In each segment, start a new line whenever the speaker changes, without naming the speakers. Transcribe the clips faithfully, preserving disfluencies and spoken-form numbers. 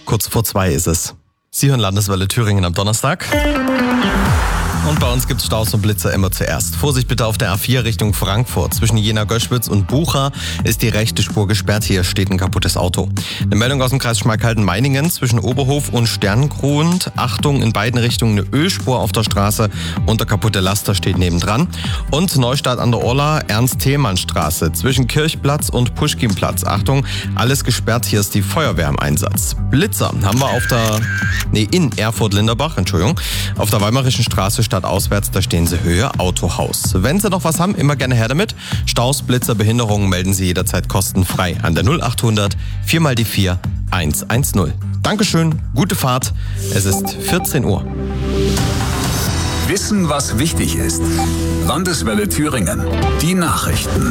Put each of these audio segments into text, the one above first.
Kurz vor zwei ist es. Sie hören Landeswelle Thüringen am Donnerstag. Und bei uns gibt es Staus und Blitzer immer zuerst. Vorsicht bitte auf der A vier Richtung Frankfurt. Zwischen Jena-Göschwitz und Bucha ist die rechte Spur gesperrt. Hier steht ein kaputtes Auto. Eine Meldung aus dem Kreis Schmalkalden-Meiningen zwischen Oberhof und Sterngrund. Achtung, in beiden Richtungen eine Ölspur auf der Straße und der kaputte Laster steht nebendran. Und Neustadt an der Orla, Ernst-Thälmann-Straße zwischen Kirchplatz und Puschkinplatz. Achtung, alles gesperrt. Hier ist die Feuerwehr im Einsatz. Blitzer haben wir auf der, nee, in Erfurt-Linderbach, Entschuldigung, auf der Weimarischen Straße statt auswärts, da stehen Sie Höhe Autohaus. Wenn Sie noch was haben, immer gerne her damit. Staus, Blitzer, Behinderungen melden Sie jederzeit kostenfrei an der null achthundert vier mal die vier hundertzehn. Dankeschön, gute Fahrt. Es ist vierzehn Uhr.
Wissen, was wichtig ist. Landeswelle Thüringen. Die Nachrichten.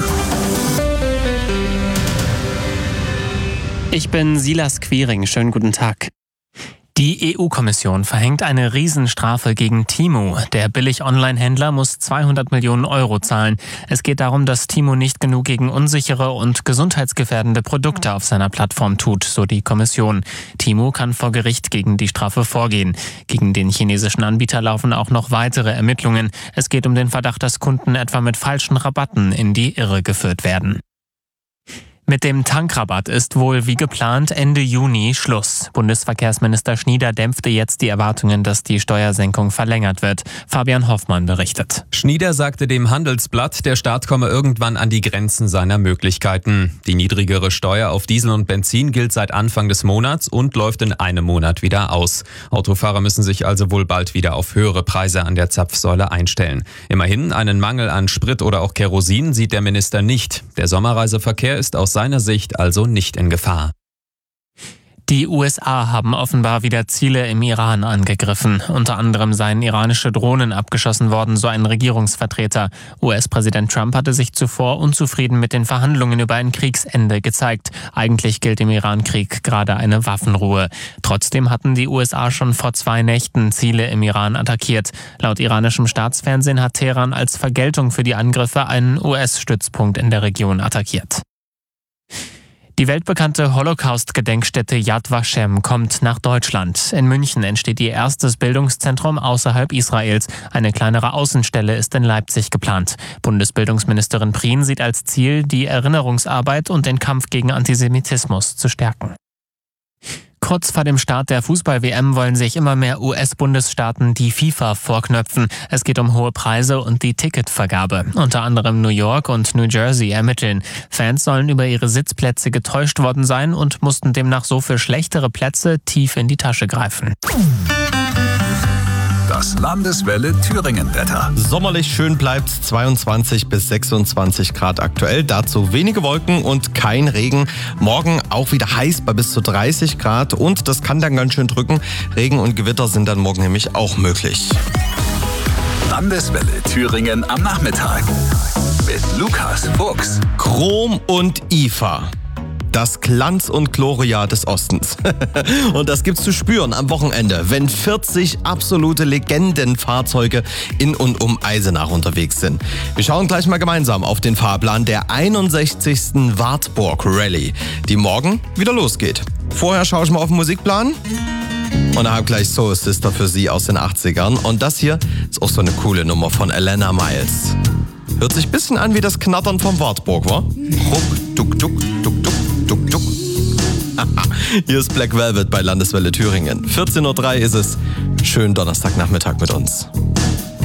Ich bin Silas Quiring. Schönen guten Tag. Die E U-Kommission verhängt eine Riesenstrafe gegen Temu. Der Billig-Online-Händler muss zweihundert Millionen Euro zahlen. Es geht darum, dass Temu nicht genug gegen unsichere und gesundheitsgefährdende Produkte auf seiner Plattform tut, so die Kommission. Temu kann vor Gericht gegen die Strafe vorgehen. Gegen den chinesischen Anbieter laufen auch noch weitere Ermittlungen. Es geht um den Verdacht, dass Kunden etwa mit falschen Rabatten in die Irre geführt werden. Mit dem Tankrabatt ist wohl wie geplant Ende Juni Schluss. Bundesverkehrsminister Schnieder dämpfte jetzt die Erwartungen, dass die Steuersenkung verlängert wird. Fabian Hoffmann berichtet.
Schnieder sagte dem Handelsblatt, der Staat komme irgendwann an die Grenzen seiner Möglichkeiten. Die niedrigere Steuer auf Diesel und Benzin gilt seit Anfang des Monats und läuft in einem Monat wieder aus. Autofahrer müssen sich also wohl bald wieder auf höhere Preise an der Zapfsäule einstellen. Immerhin, einen Mangel an Sprit oder auch Kerosin sieht der Minister nicht. Der Sommerreiseverkehr ist aus seiner Sicht also nicht in Gefahr.
Die U S A haben offenbar wieder Ziele im Iran angegriffen. Unter anderem seien iranische Drohnen abgeschossen worden, so ein Regierungsvertreter. U S-Präsident Trump hatte sich zuvor unzufrieden mit den Verhandlungen über ein Kriegsende gezeigt. Eigentlich gilt im Iran-Krieg gerade eine Waffenruhe. Trotzdem hatten die U S A schon vor zwei Nächten Ziele im Iran attackiert. Laut iranischem Staatsfernsehen hat Teheran als Vergeltung für die Angriffe einen U S-Stützpunkt in der Region attackiert. Die weltbekannte Holocaust-Gedenkstätte Yad Vashem kommt nach Deutschland. In München entsteht ihr erstes Bildungszentrum außerhalb Israels. Eine kleinere Außenstelle ist in Leipzig geplant. Bundesbildungsministerin Prien sieht als Ziel, die Erinnerungsarbeit und den Kampf gegen Antisemitismus zu stärken. Kurz vor dem Start der Fußball-W M wollen sich immer mehr U S-Bundesstaaten die FIFA vorknöpfen. Es geht um hohe Preise und die Ticketvergabe. Unter anderem New York und New Jersey ermitteln. Fans sollen über ihre Sitzplätze getäuscht worden sein und mussten demnach so für schlechtere Plätze tief in die Tasche greifen.
Das Landeswelle Thüringen-Wetter.
Sommerlich schön bleibt zweiundzwanzig bis sechsundzwanzig Grad aktuell. Dazu wenige Wolken und kein Regen. Morgen auch wieder heiß bei bis zu dreißig Grad und das kann dann ganz schön drücken. Regen und Gewitter sind dann morgen nämlich auch möglich.
Landeswelle Thüringen am Nachmittag. Mit Lukas Fuchs.
Chrom und I F A. Das Glanz und Gloria des Ostens. Und das gibt's zu spüren am Wochenende, wenn vierzig absolute Legendenfahrzeuge in und um Eisenach unterwegs sind. Wir schauen gleich mal gemeinsam auf den Fahrplan der einundsechzigsten Wartburg Rallye, die morgen wieder losgeht. Vorher schaue ich mal auf den Musikplan. Und da habe ich gleich Soul Sister für Sie aus den achtzigern. Und das hier ist auch so eine coole Nummer von Elena Miles. Hört sich ein bisschen an wie das Knattern vom Wartburg, wa? Ruck, duck, duck, duck, duck. Duck, duck. Hier ist Black Velvet bei Landeswelle Thüringen. vierzehn Uhr drei ist es. Schönen Donnerstagnachmittag mit uns.